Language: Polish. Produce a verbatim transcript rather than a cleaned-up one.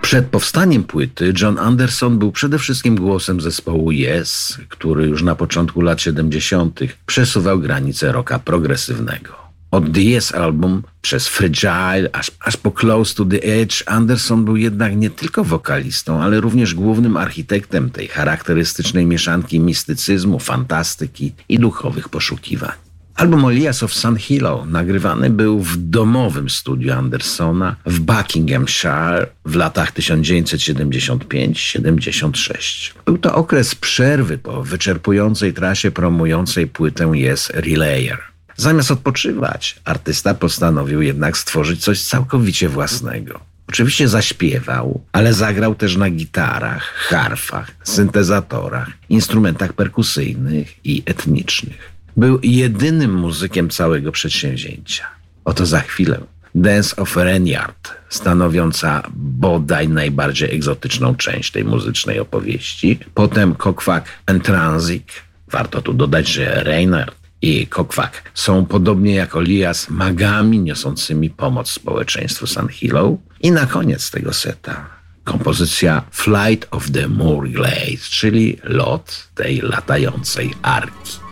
Przed powstaniem płyty John Anderson był przede wszystkim głosem zespołu Yes, który już na początku lat siedemdziesiątych przesuwał granice rocka progresywnego. Od The Yes Album przez Fragile aż, aż po Close to the Edge Anderson był jednak nie tylko wokalistą, ale również głównym architektem tej charakterystycznej mieszanki mistycyzmu, fantastyki i duchowych poszukiwań. Album Elias of St. Hilo nagrywany był w domowym studiu Andersona w Buckinghamshire w latach tysiąc dziewięćset siedemdziesiąt pięć do siedemdziesiąt sześć. Był to okres przerwy po wyczerpującej trasie promującej płytę Yes Relayer. Zamiast odpoczywać, artysta postanowił jednak stworzyć coś całkowicie własnego. Oczywiście zaśpiewał, ale zagrał też na gitarach, harfach, syntezatorach, instrumentach perkusyjnych i etnicznych. Był jedynym muzykiem całego przedsięwzięcia. Oto za chwilę Dance of Renyard, stanowiąca bodaj najbardziej egzotyczną część tej muzycznej opowieści. Potem Kokvak and Tranzik. Warto tu dodać, że Reynard i Kokvak są podobnie jak Elias magami niosącymi pomoc społeczeństwu St. Hilo. I na koniec tego seta kompozycja Flight of the Moorglade, czyli lot tej latającej arki.